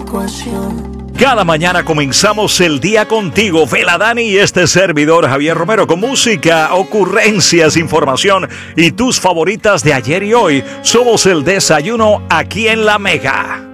ecuación. Cada mañana comenzamos el día contigo, Vela Dani y este servidor Javier Romero, con música, ocurrencias, información y tus favoritas de ayer y hoy. Somos el desayuno aquí en La Mega.